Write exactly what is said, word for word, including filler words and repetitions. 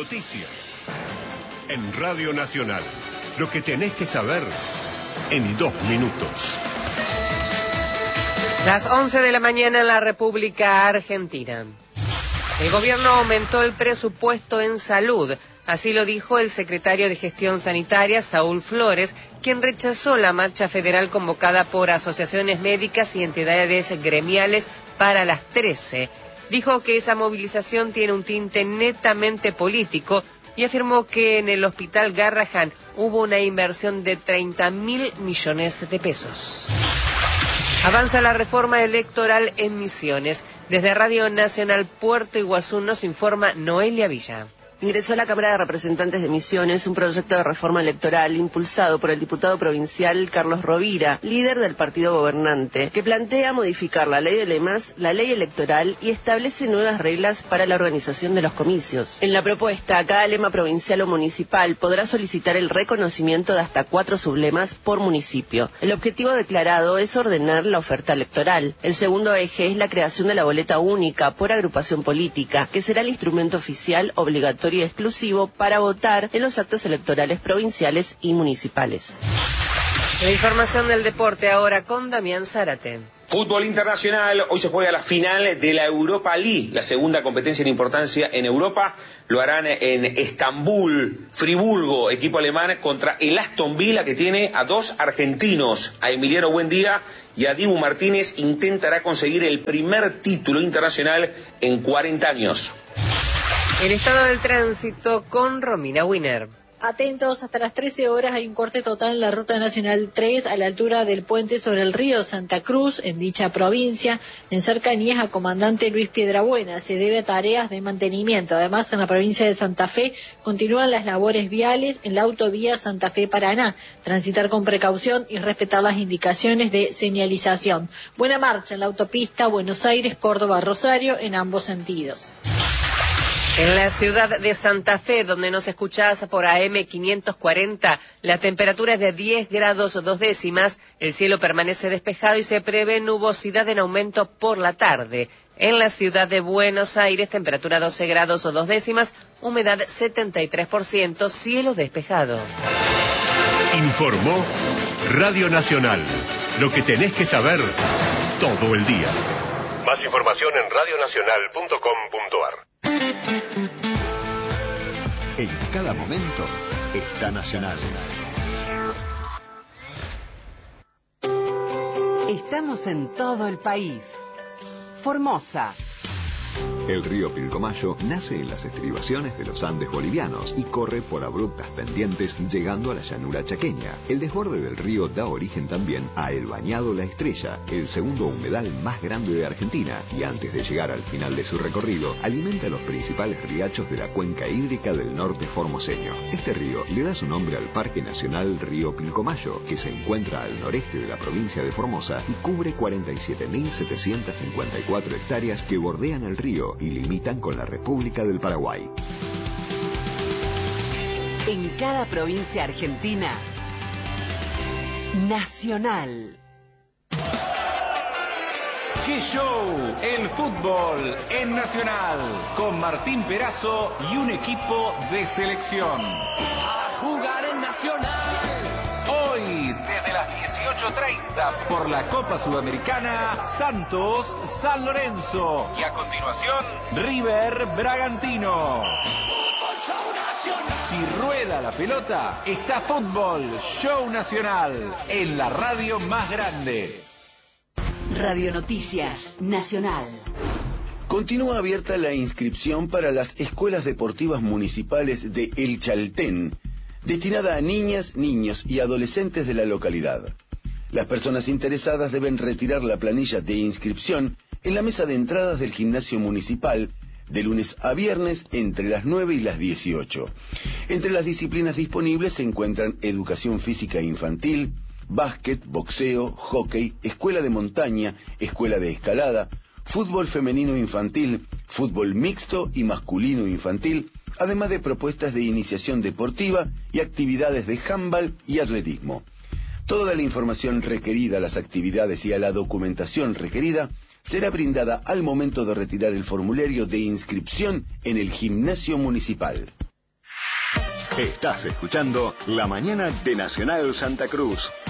Noticias. En Radio Nacional. Lo que tenés que saber en dos minutos. Las once de la mañana en la República Argentina. El gobierno aumentó el presupuesto en salud. Así lo dijo el secretario de Gestión Sanitaria, Saúl Flores, quien rechazó la marcha federal convocada por asociaciones médicas y entidades gremiales para las trece. Dijo que esa movilización tiene un tinte netamente político y afirmó que en el Hospital Garrahan hubo una inversión de treinta mil millones de pesos. Avanza la reforma electoral en Misiones. Desde Radio Nacional Puerto Iguazú nos informa Noelia Villa. Ingresó a la Cámara de Representantes de Misiones un proyecto de reforma electoral impulsado por el diputado provincial Carlos Rovira, líder del partido gobernante, que plantea modificar la ley de lemas, la ley electoral y establece nuevas reglas para la organización de los comicios. En la propuesta, cada lema provincial o municipal podrá solicitar el reconocimiento de hasta cuatro sublemas por municipio. El objetivo declarado es ordenar la oferta electoral. El segundo eje es la creación de la boleta única por agrupación política, que será el instrumento oficial obligatorio y exclusivo para votar en los actos electorales provinciales y municipales. La información del deporte ahora con Damián Zárate. Fútbol internacional, hoy se juega la final de la Europa League, la segunda competencia en importancia en Europa. Lo harán en Estambul, Friburgo, equipo alemán, contra el Aston Villa, que tiene a dos argentinos, a Emiliano Buendía y a Dibu Martínez. Intentará conseguir el primer título internacional en cuarenta años. El estado del tránsito con Romina Winer. Atentos, hasta las trece horas hay un corte total en la Ruta Nacional tres a la altura del puente sobre el río Santa Cruz, en dicha provincia, en cercanías a Comandante Luis Piedrabuena. Se debe a tareas de mantenimiento. Además, en la provincia de Santa Fe continúan las labores viales en la autovía Santa Fe-Paraná. Transitar con precaución y respetar las indicaciones de señalización. Buena marcha en la autopista Buenos Aires-Córdoba-Rosario en ambos sentidos. En la ciudad de Santa Fe, donde nos escuchás por A M quinientos cuarenta, la temperatura es de diez grados dos décimas, el cielo permanece despejado y se prevé nubosidad en aumento por la tarde. En la ciudad de Buenos Aires, temperatura doce grados dos décimas, humedad setenta y tres por ciento, cielo despejado. Informó Radio Nacional. Lo que tenés que saber todo el día. Más información en radio nacional punto com punto a r. En cada momento está Nacional. Estamos en todo el país. Formosa. El río Pilcomayo nace en las estribaciones de los Andes bolivianos y corre por abruptas pendientes llegando a la llanura chaqueña. El desborde del río da origen también a el Bañado La Estrella, el segundo humedal más grande de Argentina, y antes de llegar al final de su recorrido, alimenta los principales riachos de la cuenca hídrica del norte formoseño. Este río le da su nombre al Parque Nacional Río Pilcomayo, que se encuentra al noreste de la provincia de Formosa y cubre cuarenta y siete mil setecientas cincuenta y cuatro hectáreas que bordean el río y limitan con la República del Paraguay. En cada provincia argentina, Nacional. ¡Qué show! El fútbol en Nacional, con Martín Perazo y un equipo de selección. ¡A jugar en Nacional! Hoy, desde las dieciocho treinta, por la Copa Sudamericana, Santos San Lorenzo. Y a continuación, River Bragantino. Si rueda la pelota, está Fútbol Show Nacional, en la radio más grande. Radio Noticias Nacional. Continúa abierta la inscripción para las escuelas deportivas municipales de El Chaltén, destinada a niñas, niños y adolescentes de la localidad. Las personas interesadas deben retirar la planilla de inscripción en la mesa de entradas del gimnasio municipal de lunes a viernes entre las nueve y las dieciocho. Entre las disciplinas disponibles se encuentran educación física infantil, básquet, boxeo, hockey, escuela de montaña, escuela de escalada, fútbol femenino infantil, fútbol mixto y masculino infantil, además de propuestas de iniciación deportiva y actividades de handball y atletismo. Toda la información requerida a las actividades y a la documentación requerida será brindada al momento de retirar el formulario de inscripción en el gimnasio municipal. Estás escuchando La Mañana de Nacional Santa Cruz